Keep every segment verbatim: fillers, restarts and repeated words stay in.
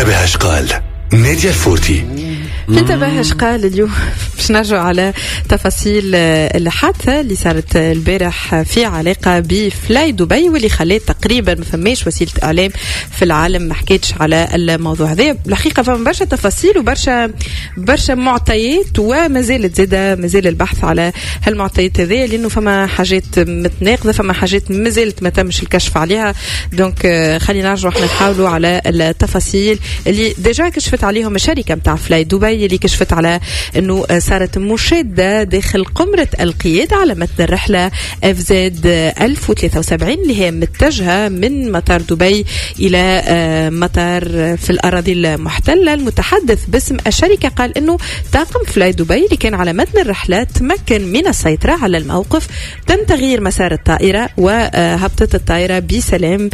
انتبه اش قال نادية الفورتي. انتبه اش قال اليوم باش نرجع على تفاصيل الحادثة اللي صارت البارح في علاقة بفلاي دبي واللي خلات تقريبا ما فماش وسيلة إعلام في العالم ما حكيتش على الموضوع هذا. الحقيقة فما برشا تفاصيل وبرشا برشا معطيات وما زالت زادة ما زال البحث على هالمعطيات هذه لأنه فما حاجات متناقضة فما حاجات ما زالت ما تمش الكشف عليها. دونك خلينا نرجع احنا نحاولوا على التفاصيل اللي ديجا كشفت عليهم الشركة متاع فلاي دبي اللي كشفت على انه صارت مشادة داخل قمرة القيادة على متن الرحلة اف زد ألف وثلاثة وسبعين اللي هي متجهة من مطار دبي الى مطار في الاراضي المحتلة. المتحدث باسم الشركة قال انه طاقم فلاي دبي اللي كان على متن الرحلة تمكن من السيطرة على الموقف، تم تغيير مسار الطائرة وهبطت الطائرة بسلام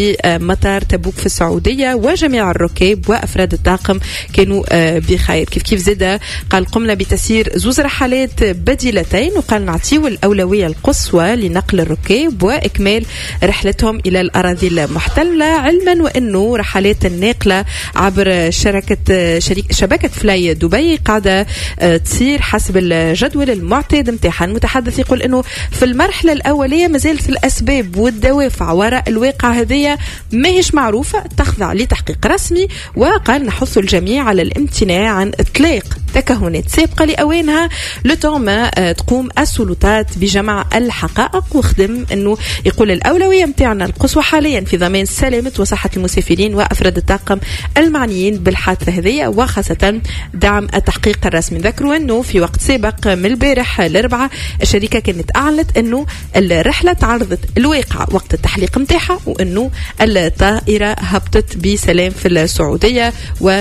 بمطار تبوك في السعودية، وجميع الركاب وافراد الطاقم كانوا بخير. كيف كيف زاد قال قمنا بتسيير زوز رحلات بديلتين وقال نعطيو الأولوية القصوى لنقل الركاب وإكمال رحلتهم إلى الأراضي المحتلة، علما وأنه رحلات الناقلة عبر شركة شريك شبكة فلاي دبي قاعدة تصير حسب الجدول المعتاد متاعها. المتحدث يقول أنه في المرحلة الأولية مازالت الأسباب والدوافع وراء الواقع هذه ما هيش معروفة، تخضع لتحقيق رسمي، وقال نحث الجميع على الامتناع عن إطلاق تكهنات سابقة لأوانها لتوم ما تقوم السلطات بجمع الحقائق. وخدم أنه يقول الأولوية متاعنا القصوى حاليا في ضمان سلامة وصحة المسافرين وأفراد الطاقم المعنيين بالحادثة هذه وخاصة دعم التحقيق الرسمي. ذكروا أنه في وقت سابق من البارح الأربعاء الشركة كانت أعلنت أنه الرحلة تعرضت الواقع وقت التحليق متاعها وأنه الطائرة هبطت بسلام في السعودية،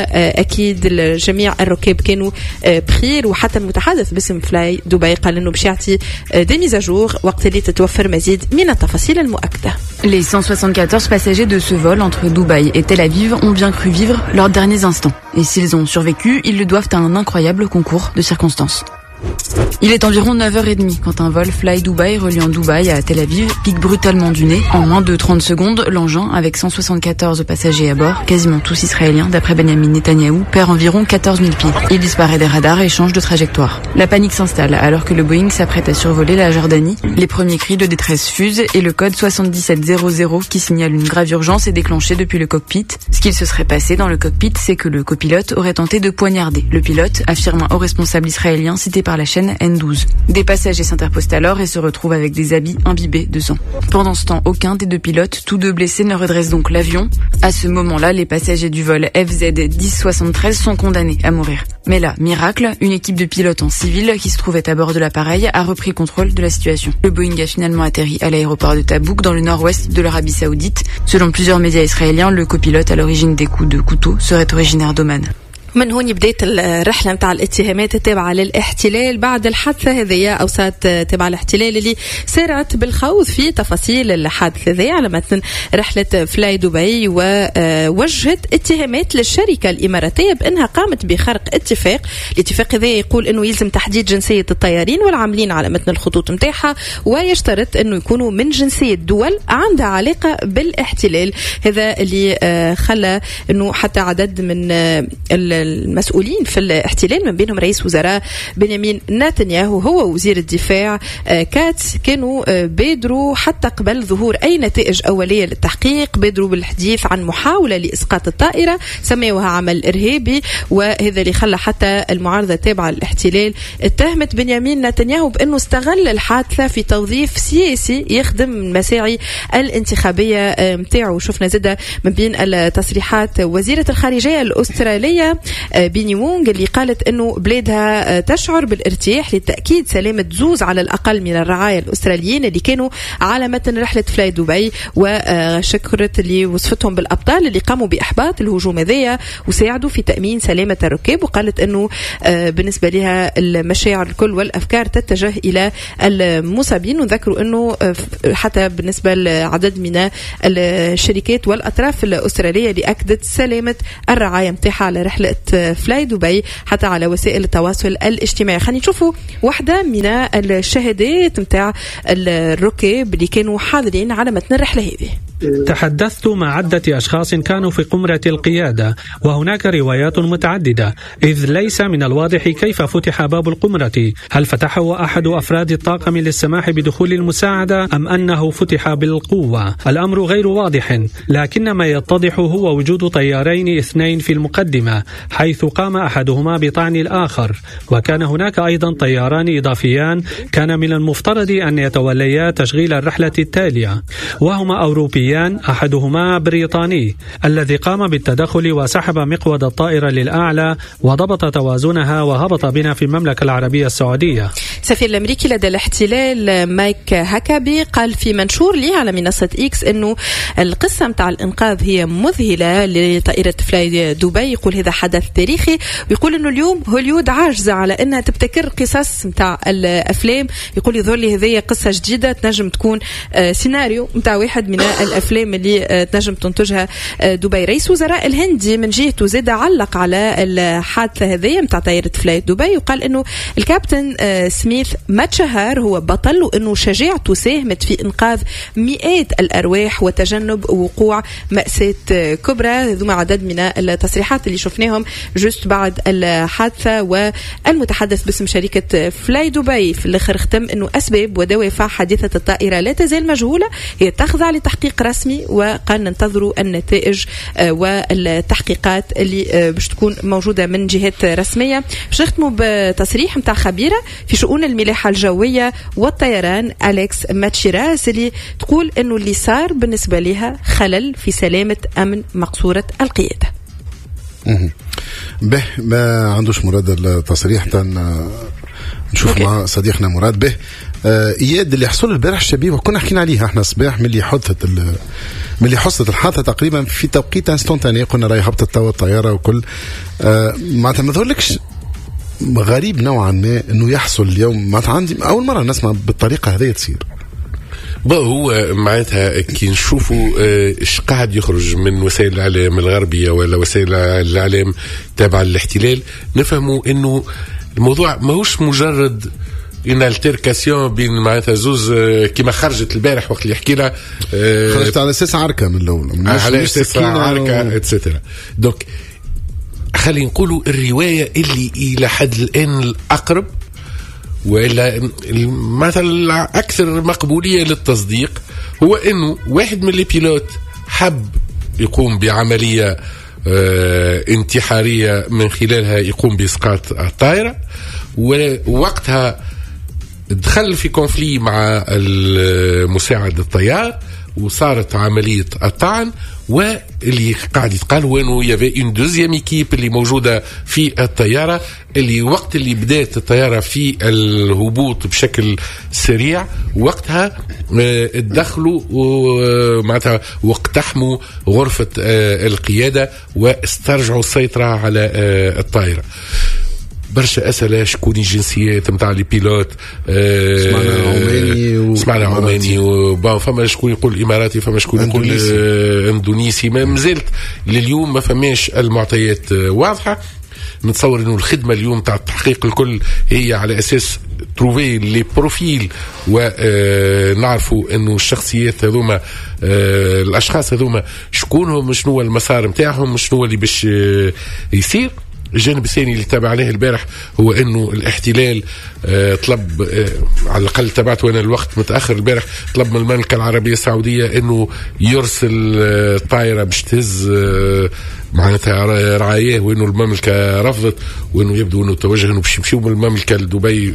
وأكيد جميع الركاب كانوا بخير. وحتى المتحدث باسم فلاي دبي قال انه باش يعطي دي ميزاجور وقت اللي تتوفر مزيد من التفاصيل المؤكده. Les cent soixante-quatorze passagers de ce vol entre Dubaï et Tel Aviv ont bien cru vivre leurs derniers instants. Et s'ils ont survécu, ils le doivent à un incroyable concours de circonstances. Il est environ neuf heures trente quand un vol Fly Dubai reliant Dubaï à Tel Aviv pique brutalement du nez. En moins de trente secondes, l'engin, avec cent soixante-quatorze passagers à bord, quasiment tous israéliens d'après Benjamin Netanyahou, perd environ quatorze mille pieds. Il disparaît des radars et change de trajectoire. La panique s'installe alors que le Boeing s'apprête à survoler la Jordanie. Les premiers cris de détresse fusent et le code soixante-dix-sept zéro zéro qui signale une grave urgence est déclenché depuis le cockpit. Ce qu'il se serait passé dans le cockpit, c'est que le copilote aurait tenté de poignarder le pilote, affirme un haut responsable israélien cité par la chaîne N douze. Des passagers s'interposent alors et se retrouvent avec des habits imbibés de sang. Pendant ce temps, aucun des deux pilotes, tous deux blessés, ne redresse donc l'avion. À ce moment-là, les passagers du vol F Z dix soixante-treize sont condamnés à mourir. Mais là, miracle, une équipe de pilotes en civil qui se trouvait à bord de l'appareil a repris contrôle de la situation. Le Boeing a finalement atterri à l'aéroport de Tabouk dans le nord-ouest de l'Arabie Saoudite. Selon plusieurs médias israéliens, le copilote à l'origine des coups de couteau serait originaire d'Oman. من هون بداية الرحلة متاع الاتهامات التابعة للاحتلال بعد الحادثة هذه أو سات تابعة الاحتلال اللي سارت بالخوض في تفاصيل الحادثة هذه على متن رحلة فلاي دبي، ووجهت اتهامات للشركة الإماراتية بأنها قامت بخرق اتفاق. الاتفاق هذا يقول أنه يلزم تحديد جنسية الطيارين والعاملين على متن الخطوط متاعها، ويشترط أنه يكونوا من جنسية دول عندها علاقة بالاحتلال. هذا اللي خلى أنه حتى عدد من المسؤولين في الاحتلال من بينهم رئيس وزراء بنيامين نتنياهو هو وزير الدفاع كاتس كانوا بادروا حتى قبل ظهور أي نتائج أولية للتحقيق، بادروا بالحديث عن محاولة لإسقاط الطائرة سميوها عمل إرهابي. وهذا اللي خلى حتى المعارضة التابعة للاحتلال اتهمت بنيامين نتنياهو بأنه استغل الحادثة في توظيف سياسي يخدم المساعي الانتخابية متاعه. شفنا زادة من بين التصريحات وزيرة الخارجية الأسترالية بيني وونغ اللي قالت أنه بلادها تشعر بالارتياح لتأكيد سلامة زوز على الأقل من الرعاية الأستراليين اللي كانوا على متن رحلة فلاي دبي، وشكرت اللي وصفتهم بالأبطال اللي قاموا بإحباط الهجوم هذية وساعدوا في تأمين سلامة الركاب. وقالت أنه بالنسبة لها المشاعر الكل والأفكار تتجه إلى المصابين، وذكروا أنه حتى بالنسبة لعدد من الشركات والأطراف الأسترالية اللي أكدت سلامة الرعاية متاحة على رحلة فلاي دبي حتى على وسائل التواصل الاجتماعي. خلينا نشوفوا واحدة من الشهادات متاع الركاب اللي كانوا حاضرين على متن الرحلة هذه. تحدثت مع عدة أشخاص كانوا في قمرة القيادة، وهناك روايات متعددة، إذ ليس من الواضح كيف فتح باب القمرة. هل فتحه أحد أفراد الطاقم للسماح بدخول المساعدة أم أنه فتح بالقوة؟ الأمر غير واضح، لكن ما يتضح هو وجود طيارين اثنين في المقدمة، حيث قام أحدهما بطعن الآخر، وكان هناك أيضا طياران إضافيان كان من المفترض أن يتوليا تشغيل الرحلة التالية، وهما أوروبيان، أحدهما بريطاني الذي قام بالتدخل وسحب مقود الطائرة للأعلى وضبط توازنها وهبط بنا في المملكة العربية السعودية. السفير الأمريكي لدى الاحتلال مايك هاكابي قال في منشور لي على منصة إكس أنه القصة متاع الإنقاذ هي مذهلة لطائرة فلاي دبي. يقول هذا حدث تاريخي، ويقول أنه اليوم هوليود عاجزة على أنها تبتكر قصص متاع الأفلام. يقول يظهر لي هذه قصة جديدة تنجم تكون سيناريو متاع واحد من الأفلام اللي تنجم تنتجها دبي. رئيس وزراء الهندي من جهته زاد علق على الحادثة هذه متاع طائرة فلاي دبي، وقال أنه الكابتن سميث ماتشهار هو بطل، وأنه شجاعته ساهمت في إنقاذ مئات الأرواح وتجنب وقوع مأساة كبرى. هذوما عدد من التصريحات اللي شفناهم جست بعد الحادثة. والمتحدث باسم شركة فلاي دبي في الآخر ختم أنه أسباب ودوافع حادثة الطائرة لا تزال مجهولة، هي تخضع لتحقيق رسمي، وقال ننتظروا النتائج والتحقيقات اللي باش تكون موجودة من جهات رسمية. باش نختموا بتصريح متاع خبيرة في شؤون الملاحة الجوية والطيران أليكس ماتشيراس اللي تقول أنه اللي صار بالنسبة لها خلل في سلامة أمن مقصورة القيادة. به ما عندوش مراد التصريح نشوف okay. مع صديقنا مراد به آه إياد اللي حصل البارح الشبيبة كنا حكينا عليها احنا صباح من اللي حدثت من اللي حصلت الحادثة تقريبا في توقيت انستونتاني، قلنا راهي هبطت توا الطيارة وكل آه معناتها ما ظهرلكش غريب نوعا ما انه يحصل اليوم؟ معناتها عندي اول مرة نسمع بالطريقة هذه تصير. بقى هو معناتها كي نشوفوا ايش قاعد يخرج من وسائل الاعلام الغربية ولا وسائل الاعلام تابعة للاحتلال، نفهموا انه الموضوع ماهوش مجرد ان التركاسيون بين معناتها زوز كما خرجت البارح وقت اللي يحكي لها خرجت على اساس عركه من الاول، على اساس عركه اتسترا. دونك خلينا نقولوا الروايه اللي الى حد الان الاقرب ولا مثلا اكثر مقبوليه للتصديق هو انه واحد من البيلوت حب يقوم بعمليه اه انتحاريه من خلالها يقوم باسقاط الطائره، ووقتها دخل في كونفلي مع المساعد الطيار وصارت عملية الطعن. واللي قاعد يتقال هو انه يافي اون دوزيام ايكيب اللي موجودة في الطيارة، اللي وقت اللي بدأت الطيارة في الهبوط بشكل سريع وقتها اتدخلوا ومعناتها واقتحموا غرفة القيادة واسترجعوا السيطرة على الطائرة. برشا أسئلة شكون الجنسيات متاع لي بيلوت آه سمعنا عماني و... سمعنا عماني وبا فما شكون يقول إماراتي فما شكون يقول اندونيسي, آه اندونيسي. ما مازلت لليوم ما فماش المعطيات آه واضحة. نتصور انه الخدمه اليوم تاع التحقيق الكل هي على اساس تروفي لي بروفيل ونعرفوا انه الشخصيات هذوما آه الاشخاص هذوما شكونهم، شنو المسار نتاعهم، شنو اللي باش آه يصير. الجانب الثاني اللي تابع عليه البارح هو انه الاحتلال آه طلب آه على الاقل تابعت وانا الوقت متاخر البارح، طلب من المملكه العربيه السعوديه انه يرسل آه طائره باش تهز آه معناتها رعاياه، وانه المملكه رفضت، وانه يبدو انه توجه انه باش يمشيوا من المملكه لدبي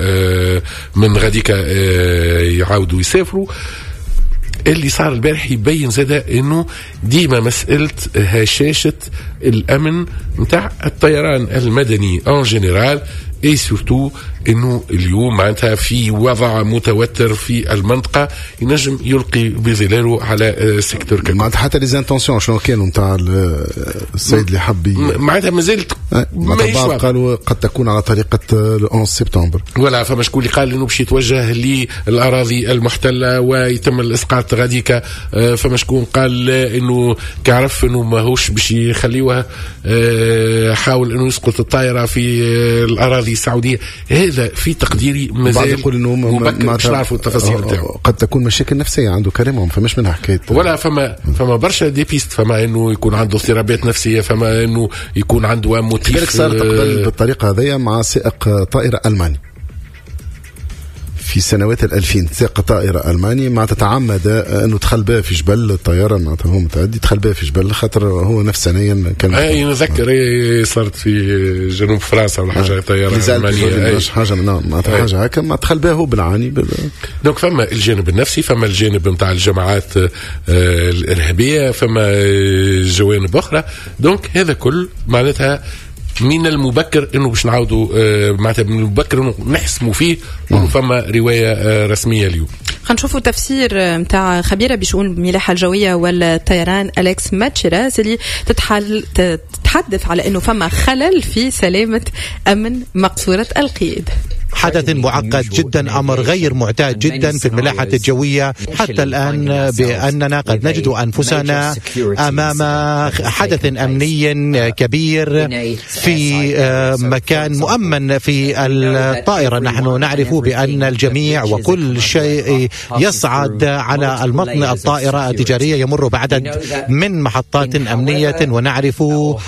ومن غاديك آه يعاودوا يسافروا. اللي صار البارح يبين زاده انه ديما مسألة هشاشة الامن متاع الطيران المدني ان جنرال اي سورتو انه اليوم معناتها في وضع متوتر في المنطقه ينجم يلقي بظلاله على السيكتور كامل. معناتها حتى لي زانتونسيون شنو كانوا نتاع السيد اللي حب معناتها مازالت معناتها قالوا قد تكون على طريقه الأحد سبتمبر ولا فما شكون اللي قال انه باش يتوجه للاراضي المحتله ويتم الاسقاط غاديكا، فما شكون قال انه كعرف انه ماهوش باش يخليوها، حاول انه يسقط الطائره في الاراضي القضيه السعوديه. هذا في تقديري مازال يقول انه مبكر مش نعرفوا التفاصيل نتاعو. قد تكون مشاكل نفسيه عنده كلامهم، فمش منها حكايه ولا فما فما برشا دي بيست، فما انه يكون عنده اضطرابات نفسيه، فما انه يكون عنده موتيف. صارت قبل بالطريقه هذه مع سائق طائره الماني في سنوات الألفين، سائق طائرة ألماني ما تتعمد أنه دخل بها في جبل الطيارة، معناتها هو متعدي دخل بها في جبل خاطر هو نفسانيا كان. أي نذكر أي صارت في جنوب فرنسا ولا حاجة طيارة ألمانية حاجة منها معناتها حاجة هكا ما دخل بها هو بالعاني. دونك فما الجانب النفسي، فما الجانب نتاع الجماعات الإرهابية، فما جوانب أخرى. دونك هذا كل معناتها من المبكر انه باش نعاودوا آه معناتها من المبكر انه نحسموا فيه انه فما روايه آه رسميه اليوم. خلينا نشوفوا تفسير نتاع خبيره بشؤون الملاحه الجويه والطيران أليكس ماتشيراس اللي تتحل تتحدث على انه فما خلل في سلامه امن مقصوره القيد. حدث معقد جدا، أمر غير معتاد جدا في الملاحة الجوية حتى الآن، بأننا قد نجد أنفسنا أمام حدث أمني كبير في مكان مؤمن في الطائرة. نحن نعرف بأن الجميع وكل شيء يصعد على المطن الطائرة التجارية يمر بعدد من محطات أمنية، ونعرف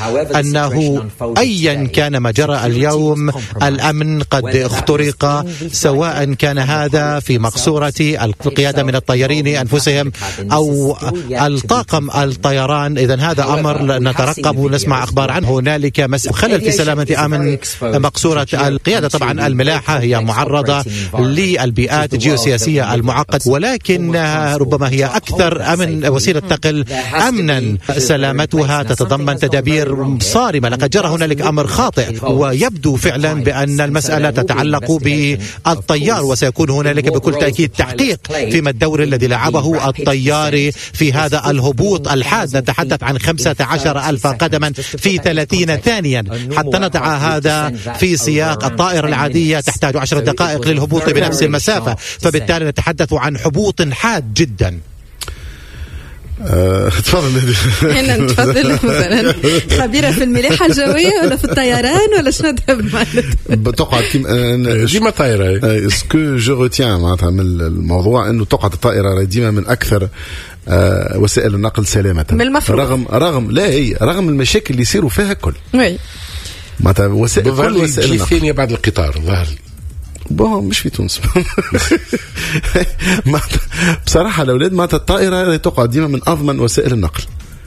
أنه أيا كان ما جرى اليوم الأمن قد اخترق، سواء كان هذا في مقصورة القيادة من الطيارين أنفسهم أو الطاقم الطيران. إذن هذا أمر نترقب ونسمع أخبار عنه. هنالك خلل في سلامة أمن مقصورة القيادة. طبعا الملاحة هي معرضة للبيئات الجيوسياسية المعقدة، ولكن ربما هي أكثر أمن وسيلة نقل أمنا. سلامتها تتضمن تدابير صارمة. لقد جرى هنالك أمر خاطئ، ويبدو فعلا بأن المسألة تتعلق بالطيار، وسيكون هنالك بكل تأكيد تحقيق فيما الدور الذي لعبه الطيار في هذا الهبوط الحاد. نتحدث عن خمسة عشر ألف قدما في ثلاثين ثانيا. حتى نضع هذا في سياق الطائرة العادية تحتاج عشر دقائق للهبوط بنفس المسافة، فبالتالي نتحدث عن هبوط حاد جدا. تفضل. هنا نتفضل مثلا خبيرة في الملاحة الجوية ولا في الطيران ولا شنو بتقعد ديما طائرة. اسكو جو روتيان معناتها من الموضوع انه تقعد الطائرة ديما من اكثر وسائل النقل سلامة، رغم رغم لا هي رغم المشاكل اللي يصيروا فيها كل معناتها وسائل كل وسائل النقل. الثانية بعد القطار ظهر بون مش في تونس. بصراحة الأولاد معناتها الطائرة تقعد ديما من أضمن وسائل النقل.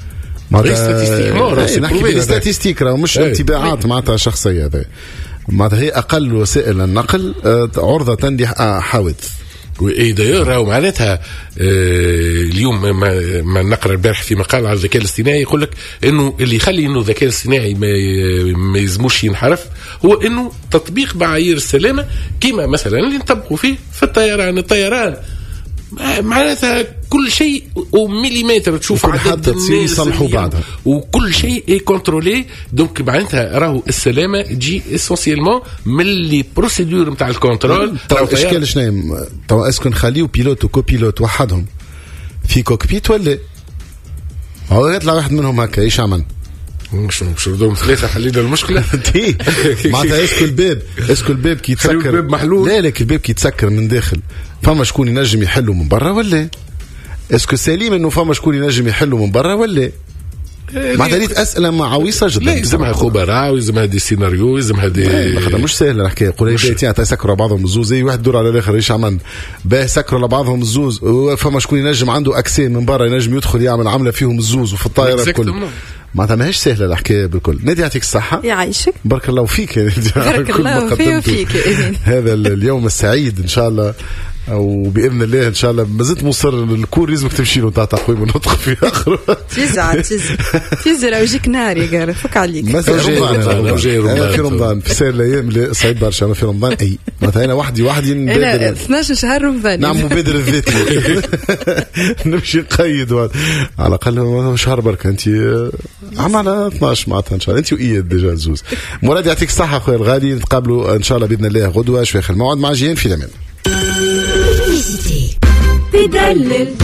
نحكي بالاستاتيستيك راه مش انطباعات معناتها شخصية. هذا معناتها هي أقل وسائل النقل عرضة لحوادث. واي دايور راهو معناتها آه اليوم ما, ما نقرا البارح في مقال على الذكاء الاصطناعي يقول لك انه اللي يخلي انه الذكاء الاصطناعي ما, ما يزموش ينحرف هو انه تطبيق معايير السلامه كما مثلا اللي نطبقوا فيه في الطيران. الطيران معناتها كل شيء ومليمتر تشوف عدد الناس يصلحوا بعضها وكل شيء كونترولي. دونك معناتها راهو السلامه تجي اسونسيلمون من لي بروسيدور نتاع الكونترول. تو اشكال شنو تو اسكو نخليو بيلوت وكوبيلوت وحدهم في كوكبيت ولا هو يطلع واحد منهم هكا ايش عمل مش مش بدهم ثلاثه حلينا المشكله دي معناتها اسكو الباب اسكو الباب كي يتسكر لا لا الباب كي يتسكر من داخل فما شكون ينجم يحله من برا ولا اسكو سليم انه فما شكون ينجم يحله من برا ولا معناتها ريت اسئله معويصه جدا. لا يلزمها خبراء ويلزمها دي سيناريو يلزمها دي هذا مش سهل الحكايه. يقول لي تاع يسكروا بعضهم الزوز زي واحد دور على الاخر ايش عمل باه يسكروا لبعضهم الزوز فما شكون ينجم عنده اكسي من برا ينجم يدخل يعمل عمله فيهم الزوز وفي الطائره الكل. معناتها ماهيش سهله الحكايه بالكل. نادي يعطيك الصحه يعيشك بارك الله فيك بارك الله فيك وفيك هذا اليوم السعيد ان شاء الله وباذن الله ان شاء الله ما زلت مصر الكور لازمك تمشي له تاع تقويم ونطق في اخر تزعل تزعل تزعل ويجيك نار يا قاري فك عليك مثلا في رمضان في سائر الايام صعيب برشا. انا في رمضان اي مثلا انا وحدي وحدي نبادر اثناش شهر رمضان نعم مبادر الذاتي نمشي نقيد على الاقل شهر برك انت عم على اثناش معناتها ان شاء الله انت واياد ديجا زوز. مراد يعطيك الصحه اخويا الغالي. نتقابلوا ان شاء الله باذن الله غدوه شويه الموعد مع جيان في الامان. تدلل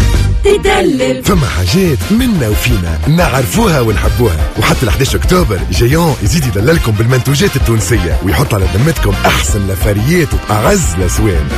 تدلل. فما حاجات منا وفينا نعرفوها ونحبوها، وحتى ال إحدى عشر أكتوبر جيون يزيد يدللكم بالمنتوجات التونسية ويحط على ذمتكم أحسن لافاريات وأعز الأسوان.